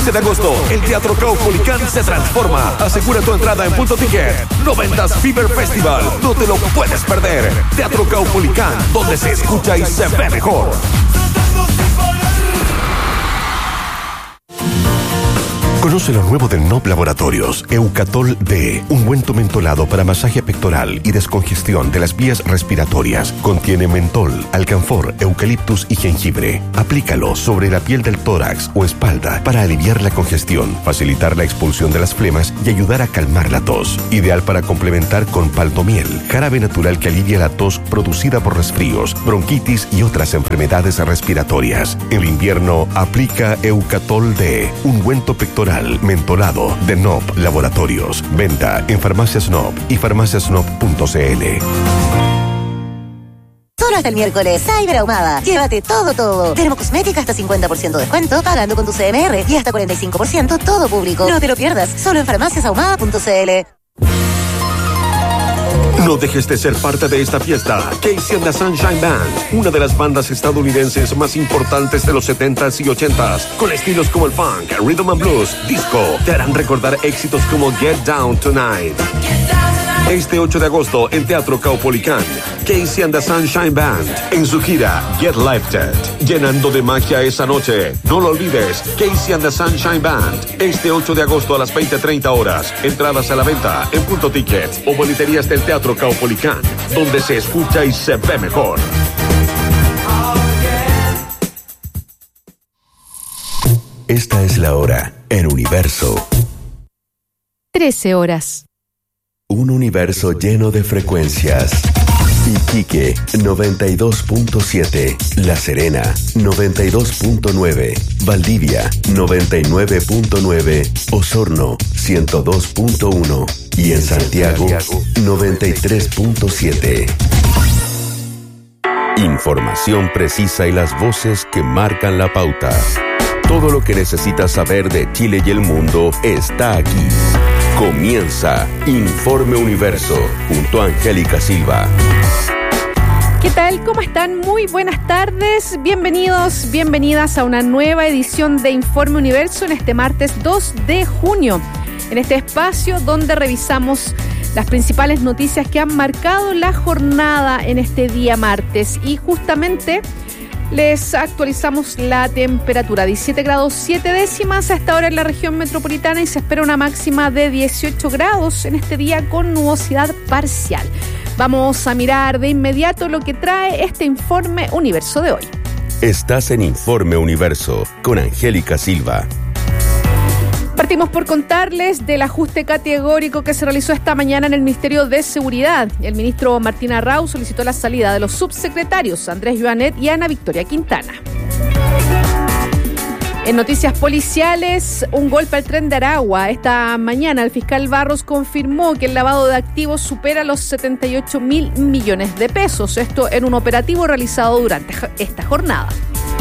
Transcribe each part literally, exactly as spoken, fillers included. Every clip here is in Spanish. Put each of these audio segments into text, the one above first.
quince de agosto, el Teatro Caupolicán se transforma. Asegura tu entrada en Punto Ticket. noventas Fever Festival. No te lo puedes perder. Teatro Caupolicán, donde se escucha y se ve mejor. Conoce lo nuevo de N O P Laboratorios, Eucatol D, ungüento mentolado para masaje pectoral y descongestión de las vías respiratorias. Contiene mentol, alcanfor, eucaliptus y jengibre. Aplícalo sobre la piel del tórax o espalda para aliviar la congestión, facilitar la expulsión de las flemas y ayudar a calmar la tos. Ideal para complementar con paltomiel, jarabe natural que alivia la tos producida por resfríos, bronquitis y otras enfermedades respiratorias. En el invierno, aplica Eucatol D, ungüento pectoral mentolado de N O P Laboratorios. Venta en Farmacias N O P y farmacias n o p punto c l. Solo hasta el miércoles, Cyber Ahumada. Llévate todo, todo. Dermocosmética hasta cincuenta por ciento de descuento pagando con tu C M R y hasta cuarenta y cinco por ciento todo público. No te lo pierdas, solo en farmacias ahumada punto c l. No dejes de ser parte de esta fiesta. Casey and the Sunshine Band, una de las bandas estadounidenses más importantes de los setentas y ochentas, con estilos como el funk, rhythm and blues, disco, te harán recordar éxitos como Get Down Tonight. Este ocho de agosto en Teatro Caupolicán, Casey and the Sunshine Band en su gira Get Lifted, llenando de magia esa noche. No lo olvides, Casey and the Sunshine Band, este ocho de agosto a las veinte treinta horas. Entradas a la venta en Punto Ticket o boleterías del Teatro Caupolicán, donde se escucha y se ve mejor. Esta es la hora en Universo. trece horas. Un universo lleno de frecuencias. Iquique, noventa y dos punto siete. La Serena, noventa y dos punto nueve. Valdivia, noventa y nueve punto nueve. Osorno, ciento dos punto uno. Y en Santiago, noventa y tres punto siete. Información precisa y las voces que marcan la pauta. Todo lo que necesitas saber de Chile y el mundo está aquí. Comienza Informe Universo junto a Angélica Silva. ¿Qué tal? ¿Cómo están? Muy buenas tardes. Bienvenidos, bienvenidas a una nueva edición de Informe Universo en este martes dos de junio. En este espacio donde revisamos las principales noticias que han marcado la jornada en este día martes. Y justamente les actualizamos la temperatura, diecisiete grados siete décimas a esta hora en la región metropolitana y se espera una máxima de dieciocho grados en este día con nubosidad parcial. Vamos a mirar de inmediato lo que trae este Informe Universo de hoy. Estás en Informe Universo con Angélica Silva. Partimos por contarles del ajuste categórico que se realizó esta mañana en el Ministerio de Seguridad. El ministro Martín Arrau solicitó la salida de los subsecretarios Andrés Joanet y Ana Victoria Quintana. En noticias policiales, un golpe al tren de Aragua. Esta mañana el fiscal Barros confirmó que el lavado de activos supera los setenta y ocho mil millones de pesos. Esto en un operativo realizado durante esta jornada.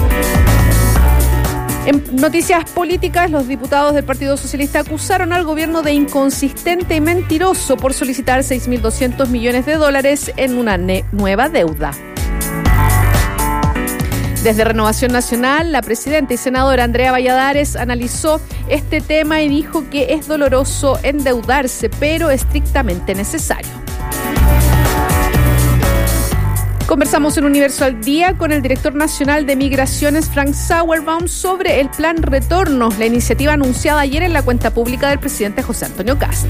En noticias políticas, los diputados del Partido Socialista acusaron al gobierno de inconsistente y mentiroso por solicitar seis mil doscientos millones de dólares en una ne- nueva deuda. Desde Renovación Nacional, la presidenta y senadora Andrea Valladares analizó este tema y dijo que es doloroso endeudarse, pero estrictamente necesario. Conversamos en Universo al Día con el director nacional de Migraciones, Frank Sauerbaum, sobre el Plan Retorno, la iniciativa anunciada ayer en la cuenta pública del presidente José Antonio Kast.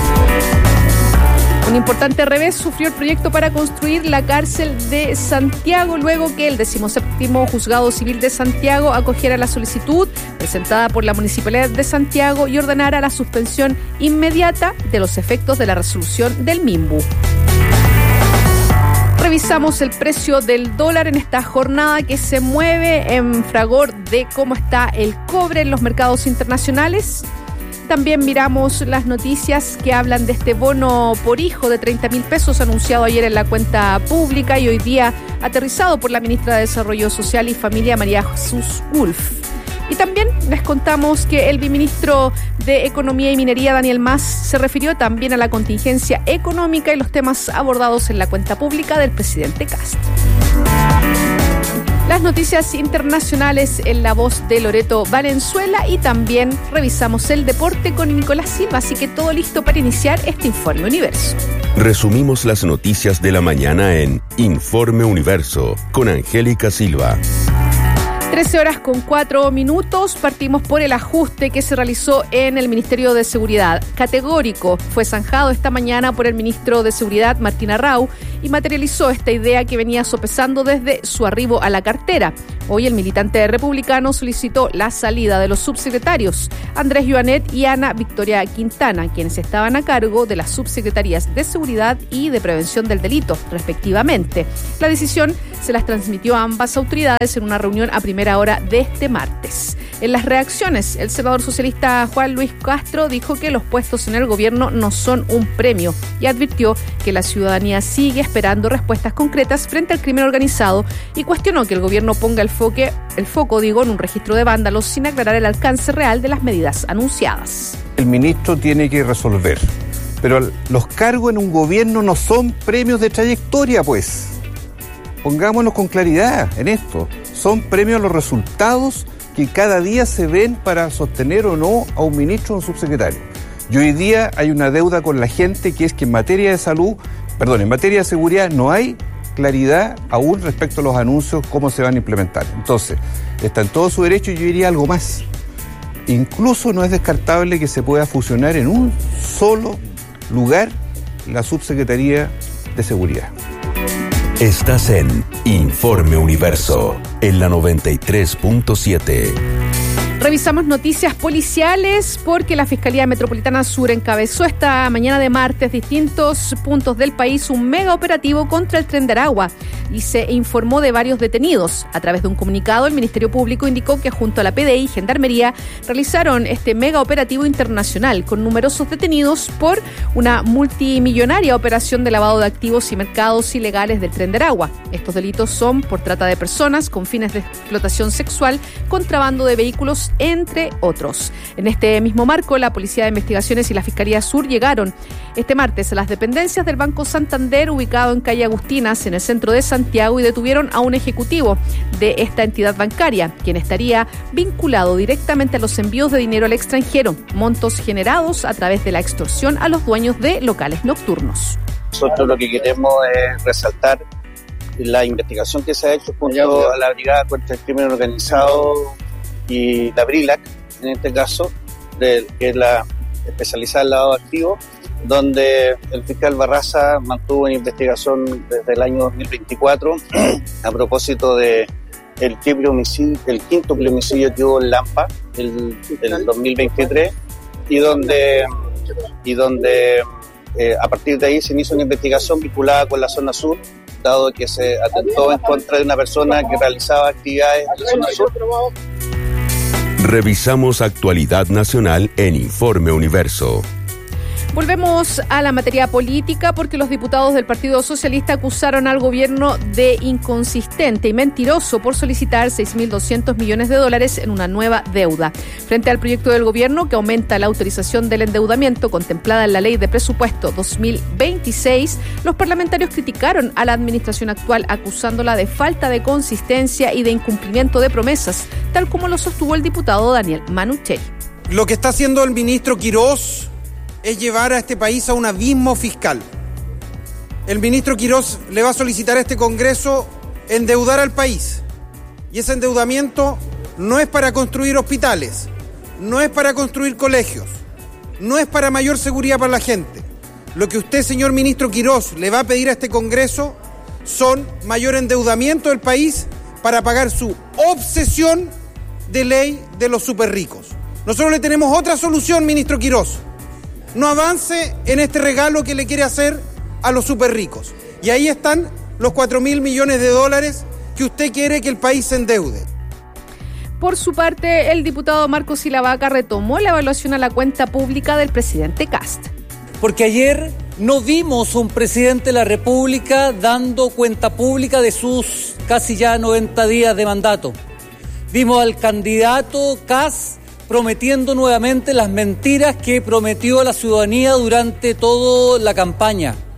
Un importante revés sufrió el proyecto para construir la cárcel de Santiago luego que el decimoséptimo Juzgado Civil de Santiago acogiera la solicitud presentada por la Municipalidad de Santiago y ordenara la suspensión inmediata de los efectos de la resolución del MIMBU. Revisamos el precio del dólar en esta jornada que se mueve en fragor de cómo está el cobre en los mercados internacionales. También miramos las noticias que hablan de este bono por hijo de treinta mil pesos anunciado ayer en la cuenta pública y hoy día aterrizado por la ministra de Desarrollo Social y Familia, María Jesús Wolf. Y también les contamos que el viceministro de Economía y Minería, Daniel Mas, se refirió también a la contingencia económica y los temas abordados en la cuenta pública del presidente Kast. Las noticias internacionales en la voz de Loreto Valenzuela y también revisamos el deporte con Nicolás Silva, así que todo listo para iniciar este Informe Universo. Resumimos las noticias de la mañana en Informe Universo con Angélica Silva. trece horas con cuatro minutos, partimos por el ajuste que se realizó en el Ministerio de Seguridad. Categórico fue zanjado esta mañana por el ministro de Seguridad, Martín Arrau, y materializó esta idea que venía sopesando desde su arribo a la cartera. Hoy el militante republicano solicitó la salida de los subsecretarios Andrés Joanet y Ana Victoria Quintana, quienes estaban a cargo de las subsecretarías de Seguridad y de Prevención del Delito, respectivamente. La decisión se las transmitió a ambas autoridades en una reunión a primera hora de este martes. En las reacciones, el senador socialista Juan Luis Castro dijo que los puestos en el gobierno no son un premio y advirtió que la ciudadanía sigue esperando respuestas concretas frente al crimen organizado y cuestionó que el gobierno ponga el, foque, el foco digo, en un registro de vándalos sin aclarar el alcance real de las medidas anunciadas. El ministro tiene que resolver, pero los cargos en un gobierno no son premios de trayectoria, pues. Pongámonos con claridad en esto. Son premios a los resultados que cada día se ven para sostener o no a un ministro o un subsecretario. Y hoy día hay una deuda con la gente que es que en materia de salud, perdón, en materia de seguridad no hay claridad aún respecto a los anuncios, cómo se van a implementar. Entonces, está en todo su derecho y yo diría algo más. Incluso no es descartable que se pueda fusionar en un solo lugar la subsecretaría de seguridad. Estás en Informe Universo, en la noventa y tres punto siete. Revisamos noticias policiales porque la Fiscalía Metropolitana Sur encabezó esta mañana de martes distintos puntos del país un mega operativo contra el Tren de Aragua y se informó de varios detenidos. A través de un comunicado, el Ministerio Público indicó que junto a la P D I y Gendarmería realizaron este mega operativo internacional con numerosos detenidos por una multimillonaria operación de lavado de activos y mercados ilegales del Tren de Aragua. Estos delitos son por trata de personas con fines de explotación sexual, contrabando de vehículos, entre otros. En este mismo marco, la Policía de Investigaciones y la Fiscalía Sur llegaron este martes a las dependencias del Banco Santander, ubicado en calle Agustinas, en el centro de Santiago, y detuvieron a un ejecutivo de esta entidad bancaria, quien estaría vinculado directamente a los envíos de dinero al extranjero, montos generados a través de la extorsión a los dueños de locales nocturnos. Nosotros lo que queremos es resaltar la investigación que se ha hecho junto a la Brigada contra el Crimen Organizado y la BRILAC, en este caso, de, que es la especializada en lavado de activos, donde el fiscal Barraza mantuvo una investigación desde el año dos mil veinticuatro a propósito de el, homicidio, el quinto homicidio que hubo en Lampa, el, el dos mil veintitrés, y donde, y donde eh, a partir de ahí se inició una investigación vinculada con la zona sur, dado que se atentó en contra de una persona que realizaba actividades en la zona sur. Revisamos actualidad nacional en Informe Universo. Volvemos a la materia política porque los diputados del Partido Socialista acusaron al gobierno de inconsistente y mentiroso por solicitar seis mil doscientos millones de dólares en una nueva deuda. Frente al proyecto del gobierno que aumenta la autorización del endeudamiento contemplada en la Ley de Presupuesto dos mil veintiséis, los parlamentarios criticaron a la administración actual acusándola de falta de consistencia y de incumplimiento de promesas, tal como lo sostuvo el diputado Daniel Manucheri. Lo que está haciendo el ministro Quirós es llevar a este país a un abismo fiscal. El ministro Quirós le va a solicitar a este Congreso endeudar al país. Y ese endeudamiento no es para construir hospitales, no es para construir colegios, no es para mayor seguridad para la gente. Lo que usted, señor ministro Quirós, le va a pedir a este Congreso son mayor endeudamiento del país para pagar su obsesión de ley de los superricos. Nosotros le tenemos otra solución, ministro Quirós. No avance en este regalo que le quiere hacer a los superricos. Y ahí están los cuatro mil millones de dólares que usted quiere que el país se endeude. Por su parte, el diputado Marcos Silavaca retomó la evaluación a la cuenta pública del presidente Kast. Porque ayer no vimos un presidente de la República dando cuenta pública de sus casi ya noventa días de mandato. Vimos al candidato Kast prometiendo nuevamente las mentiras que prometió a la ciudadanía durante toda la campaña.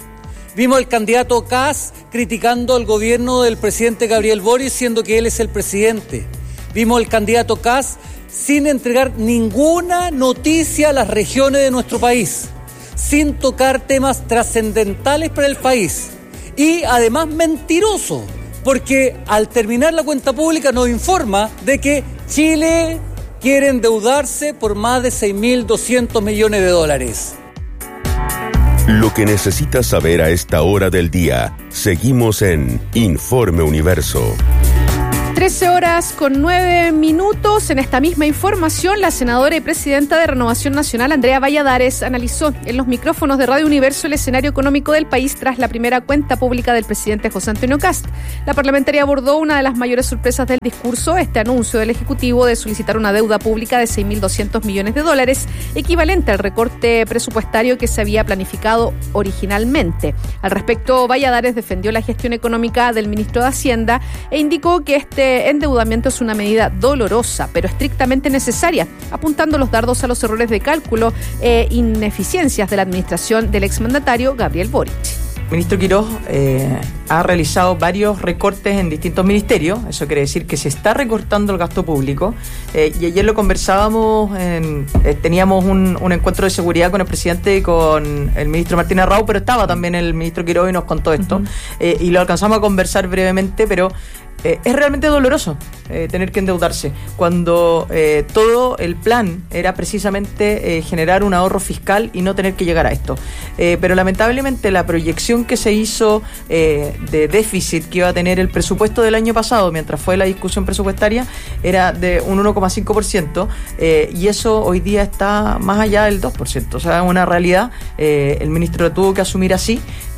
Vimos al candidato Kast criticando al gobierno del presidente Gabriel Boric, siendo que él es el presidente. Vimos al candidato Kast sin entregar ninguna noticia a las regiones de nuestro país, sin tocar temas trascendentales para el país. Y además mentiroso, porque al terminar la cuenta pública nos informa de que Chile quiere endeudarse por más de seis mil doscientos millones de dólares. Lo que necesitas saber a esta hora del día. Seguimos en Informe Universo. trece horas con nueve minutos. En esta misma información, la senadora y presidenta de Renovación Nacional, Andrea Valladares, analizó en los micrófonos de Radio Universo el escenario económico del país tras la primera cuenta pública del presidente José Antonio Kast. La parlamentaria abordó una de las mayores sorpresas del discurso, este anuncio del Ejecutivo de solicitar una deuda pública de seis mil doscientos millones de dólares, equivalente al recorte presupuestario que se había planificado originalmente. Al respecto, Valladares defendió la gestión económica del ministro de Hacienda e indicó que este endeudamiento es una medida dolorosa, pero estrictamente necesaria, apuntando los dardos a los errores de cálculo e ineficiencias de la administración del exmandatario Gabriel Boric. El ministro Quirós eh, ha realizado varios recortes en distintos ministerios. Eso quiere decir que se está recortando el gasto público. Eh, y ayer lo conversábamos, en, eh, teníamos un, un encuentro de seguridad con el presidente y con el ministro Martínez Raúl, pero estaba también el ministro Quirós y nos contó esto. Uh-huh. eh, y lo alcanzamos a conversar brevemente, pero Eh, es realmente doloroso eh, tener que endeudarse cuando eh, todo el plan era precisamente eh, generar un ahorro fiscal y no tener que llegar a esto. Eh, pero lamentablemente la proyección que se hizo eh, de déficit que iba a tener el presupuesto del año pasado mientras fue la discusión presupuestaria era de un uno coma cinco por ciento eh, y eso hoy día está más allá del dos por ciento. O sea, es una realidad. Eh, el ministro lo tuvo que asumir así.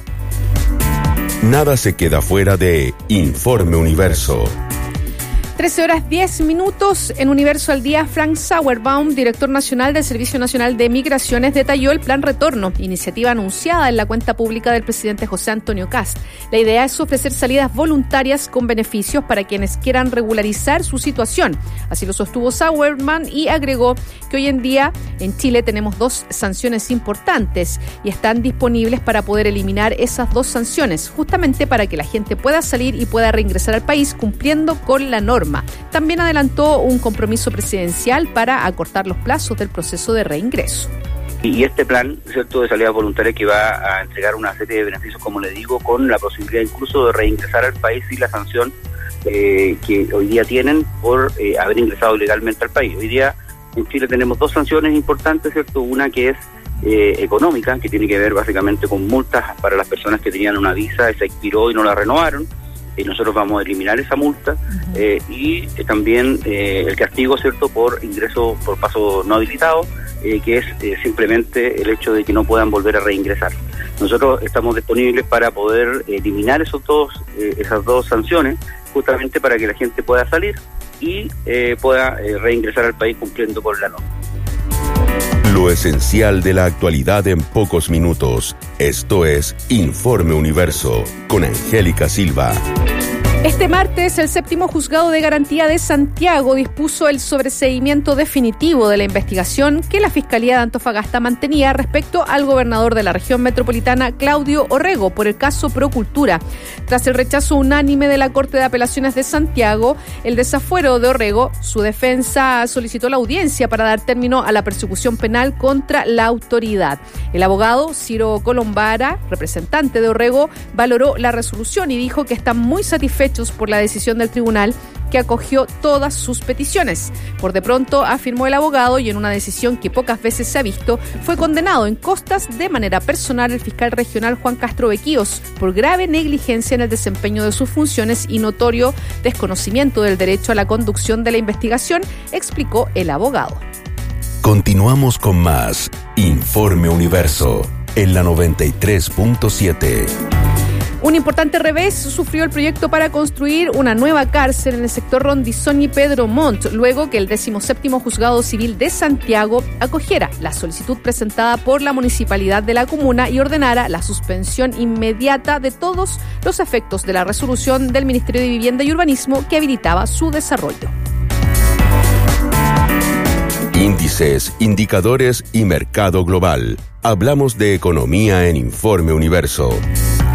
Nada se queda fuera de Informe Universo. trece horas diez minutos. En Universo al Día, Frank Sauerbaum, director nacional del Servicio Nacional de Migraciones, detalló el Plan Retorno, iniciativa anunciada en la cuenta pública del presidente José Antonio Kast. La idea es ofrecer salidas voluntarias con beneficios para quienes quieran regularizar su situación. Así lo sostuvo Sauerbaum y agregó que hoy en día en Chile tenemos dos sanciones importantes y están disponibles para poder eliminar esas dos sanciones, justamente para que la gente pueda salir y pueda reingresar al país cumpliendo con la norma. También adelantó un compromiso presidencial para acortar los plazos del proceso de reingreso. Y este plan, ¿cierto?, de salida voluntaria que va a entregar una serie de beneficios, como le digo, con la posibilidad incluso de reingresar al país y la sanción eh, que hoy día tienen por eh, haber ingresado ilegalmente al país. Hoy día en Chile tenemos dos sanciones importantes, ¿cierto? Una que es eh, económica, que tiene que ver básicamente con multas para las personas que tenían una visa, se expiró y no la renovaron. Y nosotros vamos a eliminar esa multa uh-huh. eh, y eh, también eh, el castigo, ¿cierto?, por ingreso por paso no habilitado, eh, que es eh, simplemente el hecho de que no puedan volver a reingresar. Nosotros estamos disponibles para poder eliminar esos dos, eh, esas dos sanciones, justamente para que la gente pueda salir y eh, pueda eh, reingresar al país cumpliendo con la norma. Lo esencial de la actualidad en pocos minutos. Esto es Informe Universo con Angélica Silva. Este martes, el séptimo juzgado de garantía de Santiago dispuso el sobreseimiento definitivo de la investigación que la Fiscalía de Antofagasta mantenía respecto al gobernador de la región metropolitana, Claudio Orrego, por el caso Procultura. Tras el rechazo unánime de la Corte de Apelaciones de Santiago, el desafuero de Orrego, su defensa solicitó la audiencia para dar término a la persecución penal contra la autoridad. El abogado Ciro Colombara, representante de Orrego, valoró la resolución y dijo que están muy satisfechos por la decisión del tribunal, que acogió todas sus peticiones. Por de pronto, afirmó el abogado, y en una decisión que pocas veces se ha visto, fue condenado en costas de manera personal el fiscal regional Juan Castro Bequíos por grave negligencia en el desempeño de sus funciones y notorio desconocimiento del derecho a la conducción de la investigación, explicó el abogado. Continuamos con más Informe Universo en la noventa y tres punto siete. Un importante revés sufrió el proyecto para construir una nueva cárcel en el sector Rondizón y Pedro Montt, luego que el decimoséptimo Juzgado Civil de Santiago acogiera la solicitud presentada por la municipalidad de la comuna y ordenara la suspensión inmediata de todos los efectos de la resolución del Ministerio de Vivienda y Urbanismo que habilitaba su desarrollo. Índices, indicadores y mercado global. Hablamos de economía en Informe Universo.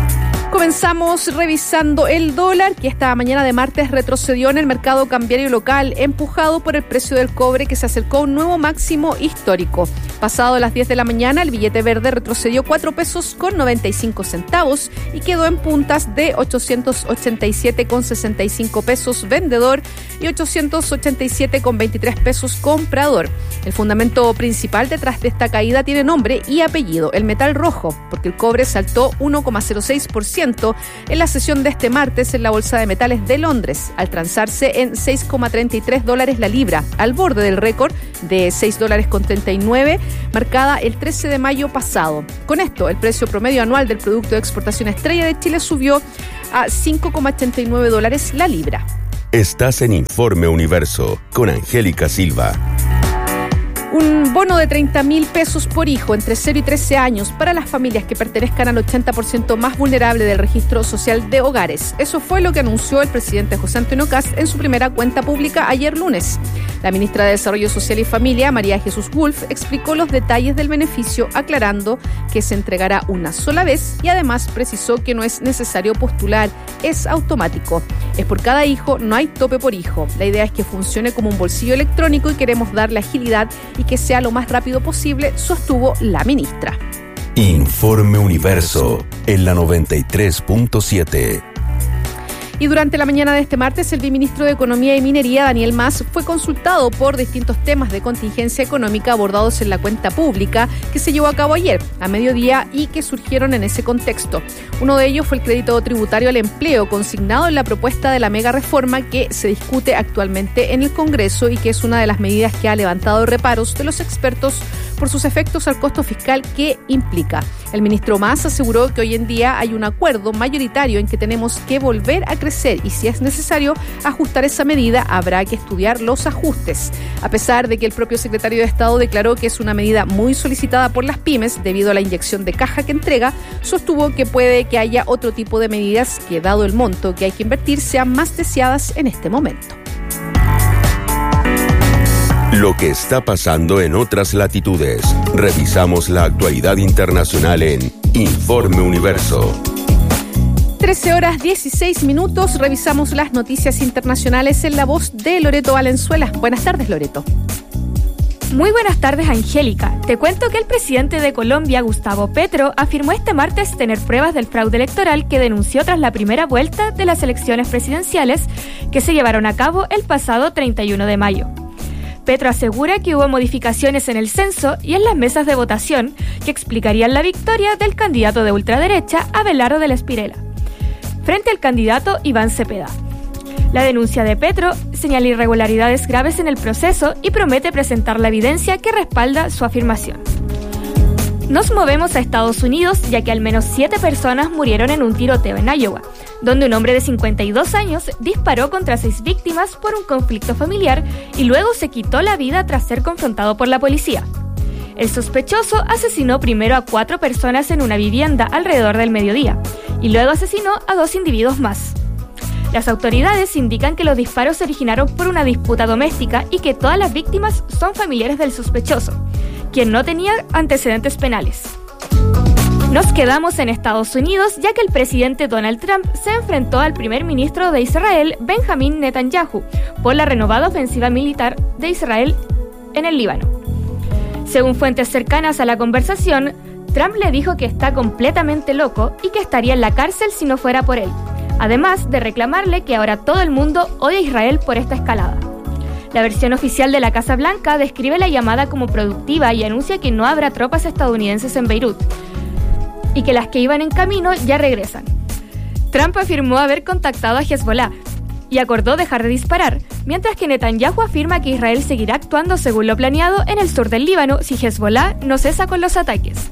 Comenzamos revisando el dólar, que esta mañana de martes retrocedió en el mercado cambiario local, empujado por el precio del cobre, que se acercó a un nuevo máximo histórico. Pasado las diez de la mañana, el billete verde retrocedió cuatro pesos con noventa y cinco centavos y quedó en puntas de ochocientos ochenta y siete con sesenta y cinco pesos vendedor y ochocientos ochenta y siete con veintitrés pesos comprador. El fundamento principal detrás de esta caída tiene nombre y apellido: el metal rojo, porque el cobre saltó uno coma cero seis por ciento en la sesión de este martes en la Bolsa de Metales de Londres, al transarse en seis coma treinta y tres dólares la libra, al borde del récord de seis dólares con treinta y nueve, marcada el trece de mayo pasado. Con esto, el precio promedio anual del producto de exportación estrella de Chile subió a cinco coma ochenta y nueve dólares la libra. Estás en Informe Universo con Angélica Silva. Un bono de treinta mil pesos por hijo entre cero y trece años para las familias que pertenezcan al ochenta por ciento más vulnerable del registro social de hogares. Eso fue lo que anunció el presidente José Antonio Kast en su primera cuenta pública ayer lunes. La ministra de Desarrollo Social y Familia, María Jesús Wolf, explicó los detalles del beneficio, aclarando que se entregará una sola vez y además precisó que no es necesario postular, es automático. Es por cada hijo, no hay tope por hijo. La idea es que funcione como un bolsillo electrónico y queremos darle agilidad y que sea lo más rápido posible, sostuvo la ministra. Informe Universo en la noventa y tres punto siete. Y durante la mañana de este martes, el viceministro de Economía y Minería, Daniel Mas, fue consultado por distintos temas de contingencia económica abordados en la cuenta pública que se llevó a cabo ayer, a mediodía, y que surgieron en ese contexto. Uno de ellos fue el crédito tributario al empleo, consignado en la propuesta de la mega reforma que se discute actualmente en el Congreso y que es una de las medidas que ha levantado reparos de los expertos por sus efectos al costo fiscal que implica. El ministro Mas aseguró que hoy en día hay un acuerdo mayoritario en que tenemos que volver a crecer y, si es necesario ajustar esa medida, habrá que estudiar los ajustes. A pesar de que el propio secretario de Estado declaró que es una medida muy solicitada por las pymes debido a la inyección de caja que entrega, sostuvo que puede que haya otro tipo de medidas que, dado el monto que hay que invertir, sean más deseadas en este momento. Lo que está pasando en otras latitudes. Revisamos la actualidad internacional en Informe Universo. trece horas dieciséis minutos, revisamos las noticias internacionales en la voz de Loreto Valenzuela. Buenas tardes, Loreto. Muy buenas tardes, Angélica. Te cuento que el presidente de Colombia, Gustavo Petro, afirmó este martes tener pruebas del fraude electoral que denunció tras la primera vuelta de las elecciones presidenciales que se llevaron a cabo el pasado treinta y uno de mayo. Petro asegura que hubo modificaciones en el censo y en las mesas de votación que explicarían la victoria del candidato de ultraderecha, Abelardo del Espirela, frente al candidato Iván Cepeda. La denuncia de Petro señala irregularidades graves en el proceso y promete presentar la evidencia que respalda su afirmación. Nos movemos a Estados Unidos, ya que al menos siete personas murieron en un tiroteo en Iowa, donde un hombre de cincuenta y dos años disparó contra seis víctimas por un conflicto familiar y luego se quitó la vida tras ser confrontado por la policía. El sospechoso asesinó primero a cuatro personas en una vivienda alrededor del mediodía y luego asesinó a dos individuos más. Las autoridades indican que los disparos se originaron por una disputa doméstica y que todas las víctimas son familiares del sospechoso, quien no tenía antecedentes penales. Nos quedamos en Estados Unidos, ya que el presidente Donald Trump se enfrentó al primer ministro de Israel, Benjamín Netanyahu, por la renovada ofensiva militar de Israel en el Líbano. Según fuentes cercanas a la conversación, Trump le dijo que está completamente loco y que estaría en la cárcel si no fuera por él, además de reclamarle que ahora todo el mundo odia a Israel por esta escalada. La versión oficial de la Casa Blanca describe la llamada como productiva y anuncia que no habrá tropas estadounidenses en Beirut y que las que iban en camino ya regresan. Trump afirmó haber contactado a Hezbollah y acordó dejar de disparar, mientras que Netanyahu afirma que Israel seguirá actuando según lo planeado en el sur del Líbano si Hezbollah no cesa con los ataques.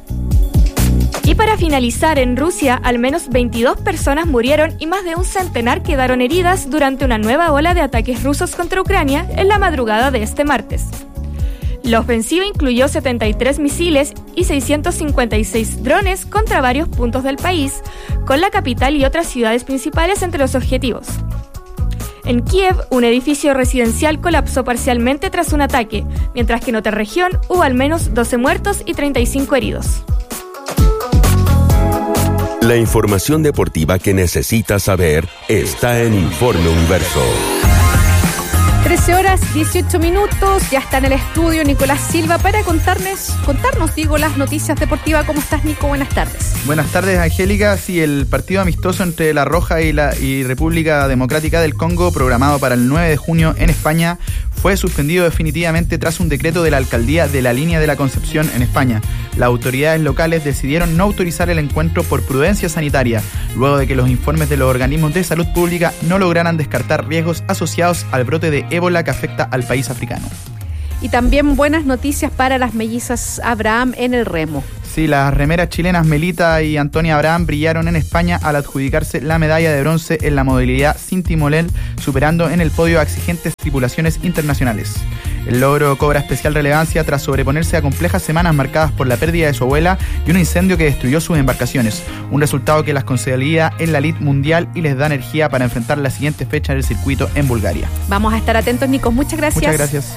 Y para finalizar, en Rusia, al menos veintidós personas murieron y más de un centenar quedaron heridas durante una nueva ola de ataques rusos contra Ucrania en la madrugada de este martes. La ofensiva incluyó setenta y tres misiles y seiscientos cincuenta y seis drones contra varios puntos del país, con la capital y otras ciudades principales entre los objetivos. En Kiev, un edificio residencial colapsó parcialmente tras un ataque, mientras que en otra región hubo al menos doce muertos y treinta y cinco heridos. La información deportiva que necesitas saber está en Informe Universo. trece horas, dieciocho minutos, ya está en el estudio Nicolás Silva para contarnos, contarnos, digo, las noticias deportivas. ¿Cómo estás, Nico? Buenas tardes. Buenas tardes, Angélica. Sí, el partido amistoso entre La Roja y la y República Democrática del Congo, programado para el nueve de junio en España, fue suspendido definitivamente tras un decreto de la Alcaldía de la Línea de la Concepción en España. Las autoridades locales decidieron no autorizar el encuentro por prudencia sanitaria, luego de que los informes de los organismos de salud pública no lograran descartar riesgos asociados al brote de ébola que afecta al país africano. Y también buenas noticias para las mellizas Abraham en el remo. Sí, las remeras chilenas Melita y Antonia Abraham brillaron en España al adjudicarse la medalla de bronce en la modalidad sin timonel, superando en el podio a exigentes tripulaciones internacionales. El logro cobra especial relevancia tras sobreponerse a complejas semanas marcadas por la pérdida de su abuela y un incendio que destruyó sus embarcaciones, un resultado que las consolida en la elite mundial y les da energía para enfrentar la siguiente fecha del circuito en Bulgaria. Vamos a estar atentos, Nico. Muchas gracias. Muchas gracias.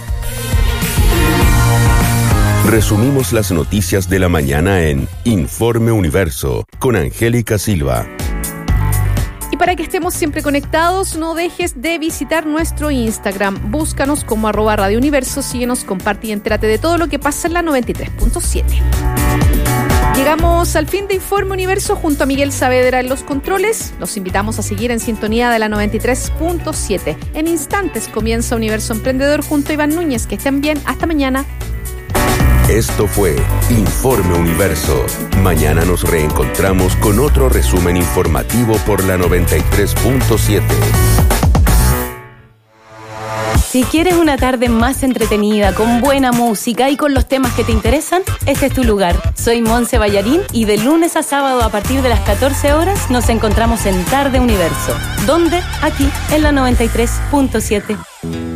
Resumimos las noticias de la mañana en Informe Universo con Angélica Silva. Y para que estemos siempre conectados, no dejes de visitar nuestro Instagram. Búscanos como arroba Radio Universo, síguenos, comparte y entérate de todo lo que pasa en la noventa y tres punto siete. Llegamos al fin de Informe Universo junto a Miguel Saavedra en los controles. Los invitamos a seguir en sintonía de la noventa y tres punto siete. En instantes comienza Universo Emprendedor junto a Iván Núñez. Que estén bien. Hasta mañana. Esto fue Informe Universo. Mañana nos reencontramos con otro resumen informativo por la noventa y tres punto siete. Si quieres una tarde más entretenida, con buena música y con los temas que te interesan, este es tu lugar. Soy Monse Ballarín y de lunes a sábado a partir de las catorce horas nos encontramos en Tarde Universo. ¿Dónde? Aquí, en la noventa y tres punto siete.